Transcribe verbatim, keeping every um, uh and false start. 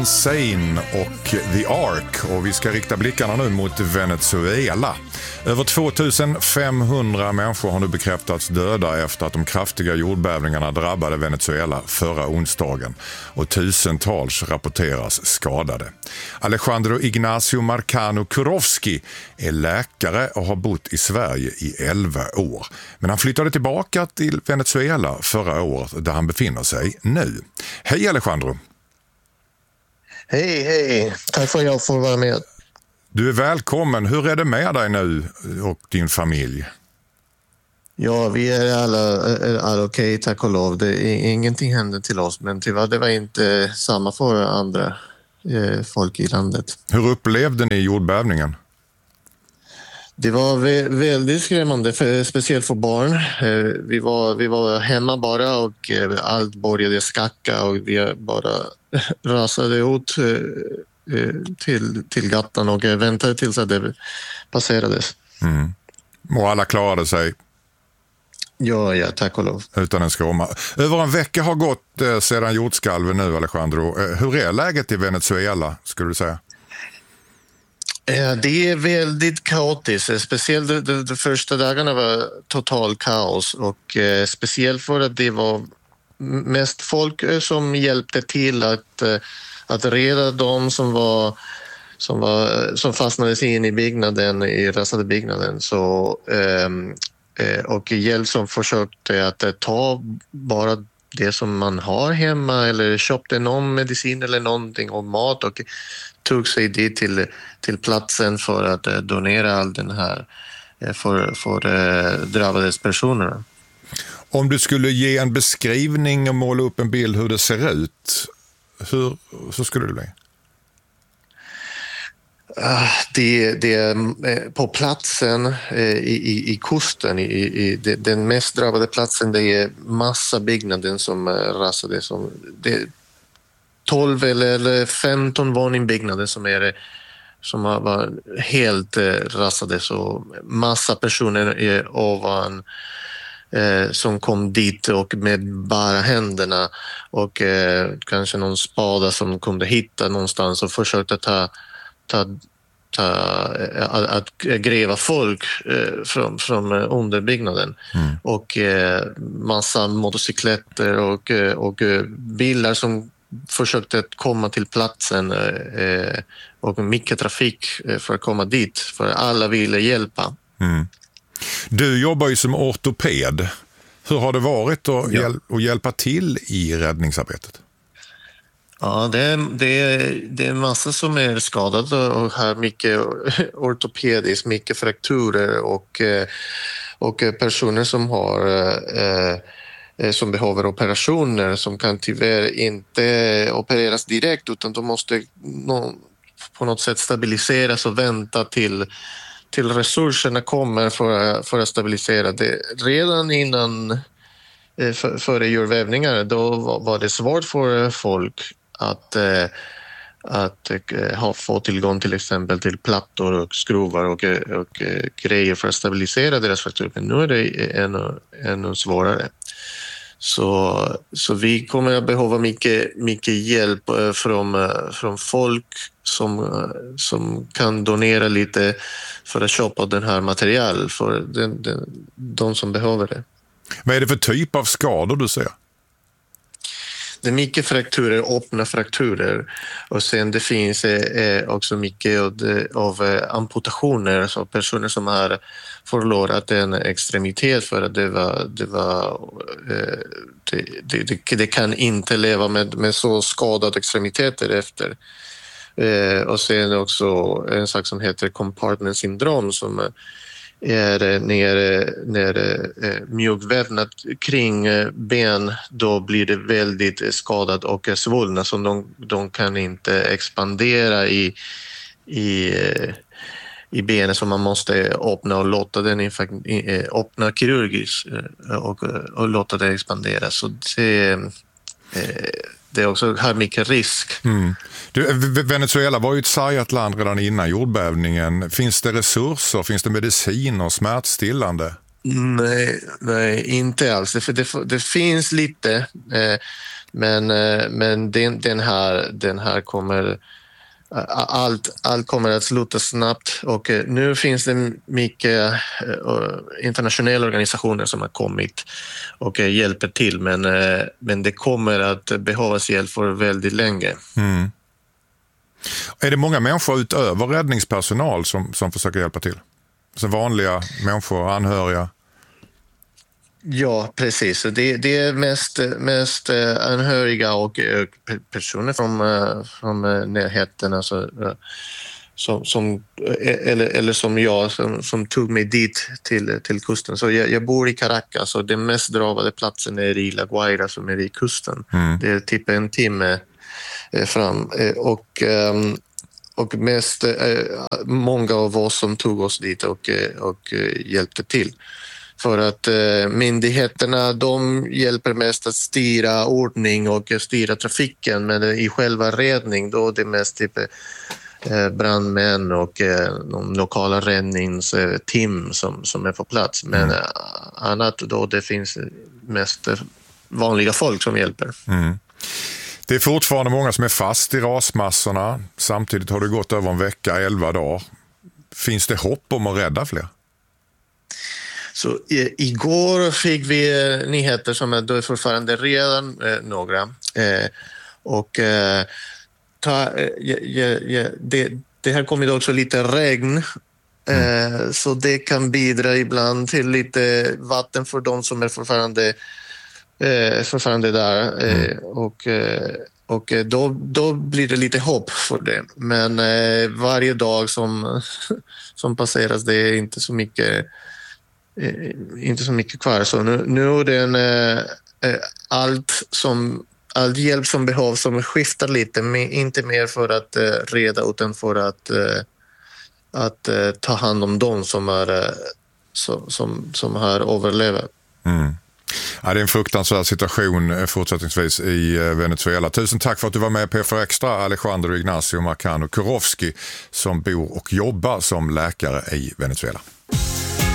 Insane och The Ark, och vi ska rikta blickarna nu mot Venezuela. Över tvåtusenfemhundra människor har nu bekräftats döda efter att de kraftiga jordbävningarna drabbade Venezuela förra onsdagen, och tusentals rapporteras skadade. Alejandro Ignacio Marcano Kurowski är läkare och har bott i Sverige i elva år. Men han flyttade tillbaka till Venezuela förra året, där han befinner sig nu. Hej Alejandro! Hej, hej. Tack för att jag får vara med. Du är välkommen. Hur är det med dig nu och din familj? Ja, vi är alla, alla okej, tack och lov. Det, ingenting hände till oss, men tyvärr det var inte samma för andra eh, folk i landet. Hur upplevde ni jordbävningen? Det var vä- väldigt skrämmande, för, speciellt för barn. Eh, vi, var, vi var hemma bara och eh, allt började skacka och vi bara rasade ut eh, eh, till, till gatan och eh, väntade tills att det passerades. Mm. Och alla klarade sig? Ja, ja, tack och lov. Utan en skråma. Över en vecka har gått eh, sedan jordskalven nu, Alejandro. Eh, hur är läget i Venezuela, skulle du säga? Det är väldigt kaotiskt, speciellt de, de, de första dagarna var total kaos, och eh, speciellt för att det var mest folk som hjälpte till att, eh, att reda de som var som, var, som fastnades in i byggnaden, i rasade byggnaden. Så, eh, och hjälp som försökte att eh, ta bara det som man har hemma, eller köpte någon medicin eller någonting och mat och tog sig dit till, till platsen för att eh, donera all den här eh, för, för eh, drabbades personerna. Om du skulle ge en beskrivning och måla upp en bild hur det ser ut, hur så skulle det bli? Uh, det, det är på platsen eh, i, i kusten, i, i det, den mest drabbade platsen, det är massa byggnader som eh, rasade. Som, det tolv eller femton våningsbyggnader som är som var helt eh, rasade, så massa personer är ovan eh, som kom dit och med bara händerna och eh, kanske någon spada som kunde hitta någonstans och försökte ta ta, ta att, att gräva folk eh, från, från underbyggnaden. Mm. Och eh, massa motocykletter och, och bilar som försökte komma till platsen eh, och mycket trafik för att komma dit, för alla ville hjälpa. Mm. Du jobbar ju som ortoped. Hur har det varit att, ja. hjäl- att hjälpa till i räddningsarbetet? Ja, det är, det, är, det är massa som är skadade och har mycket ortopediskt, mycket frakturer och, och personer som har eh, som behöver operationer som kan tyvärr inte opereras direkt, utan de måste no, på något sätt stabiliseras och vänta till, till resurserna kommer för, för att stabilisera det. Redan innan för, före jordbävningar då var, var det svårt för folk att, att ha, få tillgång till exempel till plattor och skruvar och, och grejer för att stabilisera deras frakturer. Men nu är det ännu, ännu svårare. Så, så vi kommer att behöva mycket, mycket hjälp från, från folk som, som kan donera lite för att köpa den här material för den, den, de som behöver det. Vad är det för typ av skador du ser? Det är mycket frakturer, öppna frakturer, och sen det finns eh, också mycket av, av eh, amputationer, så personer som har förlorat en extremitet för att det var, det, var, eh, det, det, det, det kan inte leva med, med så skadade extremiteter efter. Eh, och sen också en sak som heter compartment syndrom, som är när, när eh, mjukvävnad kring eh, ben, då blir det väldigt skadat och svullna, så de, de kan inte expandera i, i, eh, i benen, så man måste öppna och låta den infak- eh, öppna kirurgiskt eh, och, och låta det expandera. Så det, eh, det också har mycket risk. Mm. Du, Venezuela var ju ett sargat land redan innan jordbävningen. Finns det resurser, finns det medicin och smärtstillande? Nej, nej, inte alls. För det, det finns lite, eh, men, eh, men den, den, här, den här kommer... Allt, allt kommer att sluta snabbt och eh, nu finns det mycket eh, internationella organisationer som har kommit och eh, hjälper till, men, eh, men det kommer att behövas hjälp för väldigt länge. Mm. Är det många människor utöver räddningspersonal som, som försöker hjälpa till? Så vanliga människor, anhöriga? Ja, precis. Det, det är mest, mest anhöriga och personer från, från närheten, alltså, som, som, eller, eller som jag som, som tog mig dit till, till kusten. Så jag, jag bor i Caracas och den mest drabbade platsen är i La Guaira som är vid kusten. Mm. Det är typ en timme fram och, och mest många av oss som tog oss dit och, och hjälpte till. För att eh, myndigheterna, de hjälper mest att styra ordning och styra trafiken, men i själva räddning då är det mest typ eh, brandmän och eh, de lokala räddningsteam som, som är på plats. Men mm. eh, annat då det finns mest vanliga folk som hjälper. Mm. Det är fortfarande många som är fast i rasmassorna. Samtidigt har det gått över en vecka, elva dagar. Finns det hopp om att rädda fler? Så i, igår fick vi eh, nyheter som är då fortfarande redan eh, några eh, och eh, ta, eh, ja, ja, det, det här kommer också lite regn eh, mm. så det kan bidra ibland till lite vatten för de som är fortfarande, eh, fortfarande där eh, mm. och, eh, och då, då blir det lite hopp för det, men eh, varje dag som, som passeras det är inte så mycket inte så mycket kvar. Så nu, nu är det en, eh, allt, som, allt hjälp som behövs som skiftar lite, men inte mer för att eh, reda utan för att, eh, att eh, ta hand om dem som, är, eh, som, som, som har överlevt. Mm. Ja, det är en fruktansvärd situation fortsättningsvis i Venezuela. Tusen tack för att du var med, P fyra Extra, Alejandro Ignacio Marcano Kurowski, som bor och jobbar som läkare i Venezuela.